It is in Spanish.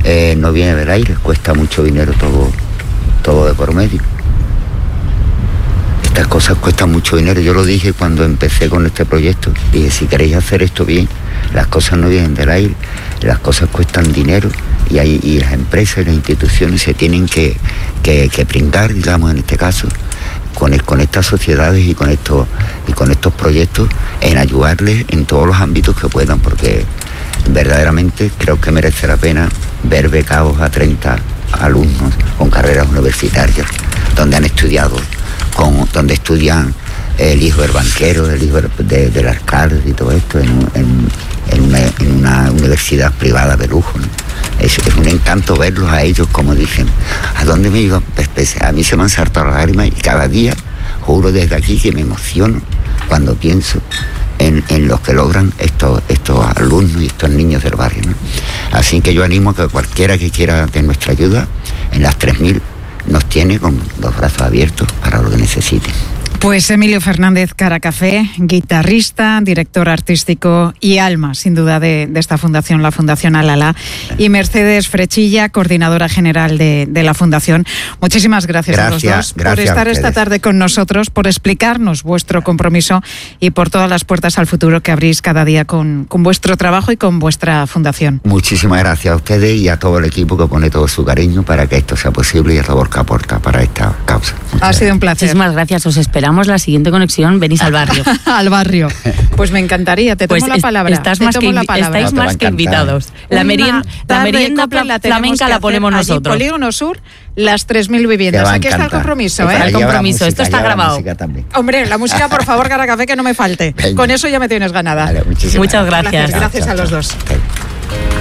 no viene del aire, cuesta mucho dinero todo de por medio. Estas cosas cuestan mucho dinero. Yo lo dije cuando empecé con este proyecto. Dije, si queréis hacer esto bien, las cosas no vienen del aire, las cosas cuestan dinero y las empresas y las instituciones se tienen que pringar, digamos, en este caso, con estas sociedades y con estos proyectos en ayudarles en todos los ámbitos que puedan, porque verdaderamente creo que merece la pena ver becados a 30 alumnos con carreras universitarias, donde han estudiado, donde estudian el hijo del banquero, el hijo del alcalde y todo esto en una universidad privada de lujo, ¿no? Es un encanto verlos a ellos, como dicen, ¿a dónde me iban? A mí se me han saltado las lágrimas y cada día juro desde aquí que me emociono cuando pienso en los que logran estos alumnos y estos niños del barrio, ¿no? Así que yo animo a que cualquiera que quiera de nuestra ayuda, en las 3000 nos tiene con los brazos abiertos para lo que necesiten. Pues Emilio Fernández Caracafé, guitarrista, director artístico y alma, sin duda, de esta fundación, la Fundación Alala, y Mercedes Frechilla, coordinadora general de la fundación. Muchísimas gracias a los dos por estar esta tarde con nosotros, por explicarnos vuestro compromiso y por todas las puertas al futuro que abrís cada día con vuestro trabajo y con vuestra fundación. Muchísimas gracias a ustedes y a todo el equipo que pone todo su cariño para que esto sea posible y a todo el que aporta para esta causa. Ha sido un placer. Muchísimas gracias, os esperamos la siguiente conexión, venís al barrio. Al barrio. Pues me encantaría, te tomo la palabra. Estáis más que invitados. La merienda flamenca la ponemos nosotros. Polígono Sur, las 3000 viviendas. Aquí está el compromiso, ¿eh? El compromiso, esto está grabado. Hombre, la música, por favor, Caracafé, que no me falte. Con eso ya me tienes ganada. Vale, muchas gracias. Gracias a los dos.